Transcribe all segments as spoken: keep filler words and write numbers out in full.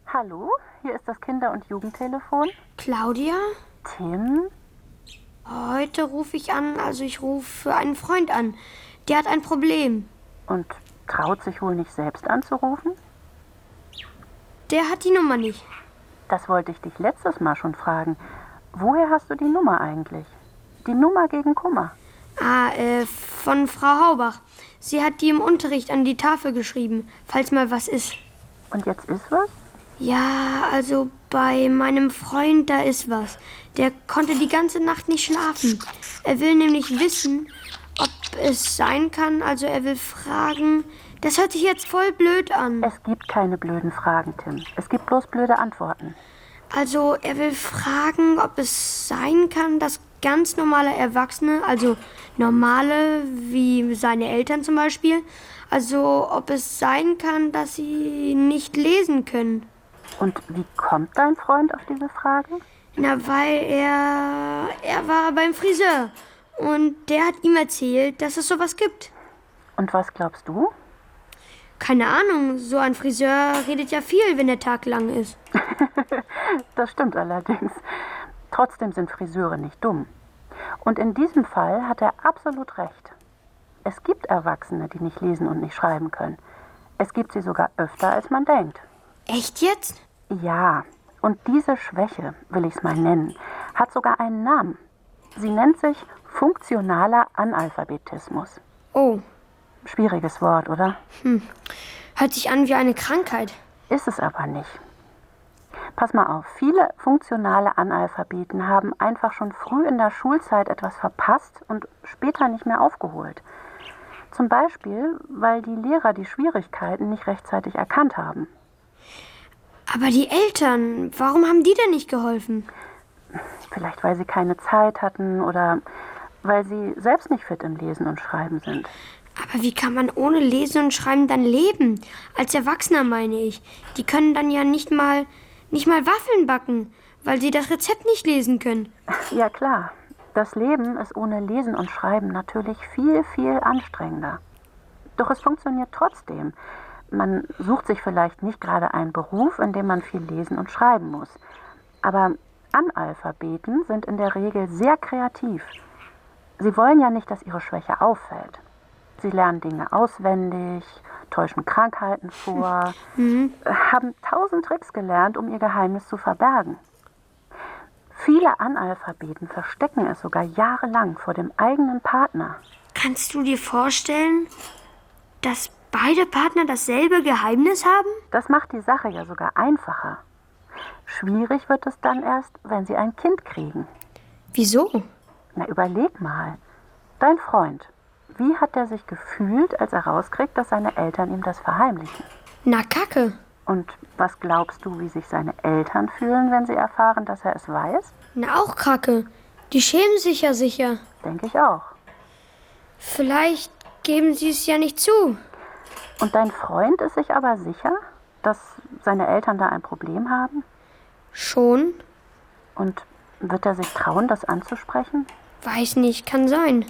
Hallo, hier ist das Kinder- und Jugendtelefon. Claudia? Tim? Heute rufe ich an, also ich rufe für einen Freund an. Der hat ein Problem. Und traut sich wohl nicht selbst anzurufen? Der hat die Nummer nicht. Das wollte ich dich letztes Mal schon fragen. Woher hast du die Nummer eigentlich? Die Nummer gegen Kummer. Ah, äh, von Frau Haubach. Sie hat die im Unterricht an die Tafel geschrieben, falls mal was ist. Und jetzt ist was? Ja, also bei meinem Freund, da ist was. Der konnte die ganze Nacht nicht schlafen. Er will nämlich wissen, ob es sein kann, also er will fragen. Das hört sich jetzt voll blöd an. Es gibt keine blöden Fragen, Tim. Es gibt bloß blöde Antworten. Also er will fragen, ob es sein kann, dass ganz normale Erwachsene, also normale wie seine Eltern zum Beispiel, also ob es sein kann, dass sie nicht lesen können. Und wie kommt dein Freund auf diese Frage? Na, weil er, er war beim Friseur und der hat ihm erzählt, dass es sowas gibt. Und was glaubst du? Keine Ahnung, so ein Friseur redet ja viel, wenn der Tag lang ist. Das stimmt allerdings. Trotzdem sind Friseure nicht dumm. Und in diesem Fall hat er absolut recht. Es gibt Erwachsene, die nicht lesen und nicht schreiben können. Es gibt sie sogar öfter, als man denkt. Echt jetzt? Ja, und diese Schwäche, will ich es mal nennen, hat sogar einen Namen. Sie nennt sich funktionaler Analphabetismus. Oh. Schwieriges Wort, oder? Hm. Hört sich an wie eine Krankheit. Ist es aber nicht. Pass mal auf, viele funktionale Analphabeten haben einfach schon früh in der Schulzeit etwas verpasst und später nicht mehr aufgeholt. Zum Beispiel, weil die Lehrer die Schwierigkeiten nicht rechtzeitig erkannt haben. Aber die Eltern, warum haben die denn nicht geholfen? Vielleicht, weil sie keine Zeit hatten oder weil sie selbst nicht fit im Lesen und Schreiben sind. Aber wie kann man ohne Lesen und Schreiben dann leben? Als Erwachsener meine ich. Die können dann ja nicht mal, nicht mal Waffeln backen, weil sie das Rezept nicht lesen können. Ja klar, das Leben ist ohne Lesen und Schreiben natürlich viel, viel anstrengender. Doch es funktioniert trotzdem. Man sucht sich vielleicht nicht gerade einen Beruf, in dem man viel lesen und schreiben muss. Aber Analphabeten sind in der Regel sehr kreativ. Sie wollen ja nicht, dass ihre Schwäche auffällt. Sie lernen Dinge auswendig, täuschen Krankheiten vor, Mhm. haben tausend Tricks gelernt, um ihr Geheimnis zu verbergen. Viele Analphabeten verstecken es sogar jahrelang vor dem eigenen Partner. Kannst du dir vorstellen, dass beide Partner dasselbe Geheimnis haben? Das macht die Sache ja sogar einfacher. Schwierig wird es dann erst, wenn sie ein Kind kriegen. Wieso? Na, überleg mal. Dein Freund, wie hat er sich gefühlt, als er rauskriegt, dass seine Eltern ihm das verheimlichen? Na, Kacke. Und was glaubst du, wie sich seine Eltern fühlen, wenn sie erfahren, dass er es weiß? Na, auch Kacke. Die schämen sich ja sicher. Denke ich auch. Vielleicht geben sie es ja nicht zu. Und dein Freund ist sich aber sicher, dass seine Eltern da ein Problem haben? Schon? Und wird er sich trauen, das anzusprechen? Weiß nicht, kann sein.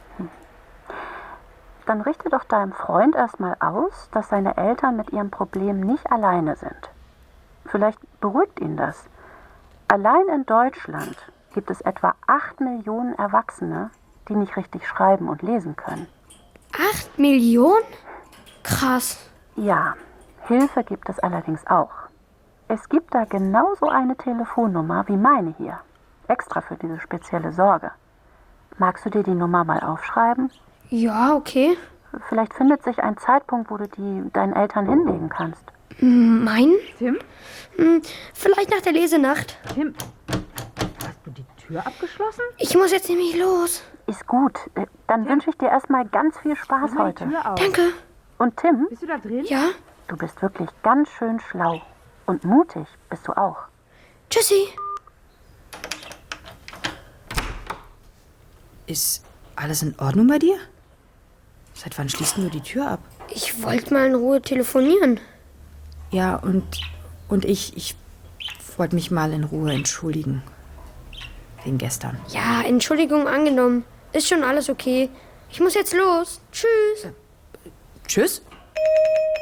Dann richte doch deinem Freund erstmal aus, dass seine Eltern mit ihrem Problem nicht alleine sind. Vielleicht beruhigt ihn das. Allein in Deutschland gibt es etwa acht Millionen Erwachsene, die nicht richtig schreiben und lesen können. Acht Millionen? Krass. Ja, Hilfe gibt es allerdings auch. Es gibt da genauso eine Telefonnummer wie meine hier. Extra für diese spezielle Sorge. Magst du dir die Nummer mal aufschreiben? Ja, okay. Vielleicht findet sich ein Zeitpunkt, wo du die deinen Eltern hinlegen kannst. Mein? Tim? Hm, vielleicht nach der Lesenacht. Tim, hast du die Tür abgeschlossen? Ich muss jetzt nämlich los. Ist gut. Äh, Dann wünsche ich dir erstmal ganz viel Spaß Mach mal heute. die Tür auf. Danke. Und Tim, Bist du da drin? Ja? du bist wirklich ganz schön schlau. Und mutig bist du auch. Tschüssi. Ist alles in Ordnung bei dir? Seit wann schließt du die Tür ab? Ich wollte mal in Ruhe telefonieren. Ja, und, und ich, ich wollte mich mal in Ruhe entschuldigen. Wegen gestern. Ja, Entschuldigung angenommen. Ist schon alles okay. Ich muss jetzt los. Tschüss. Tschüss.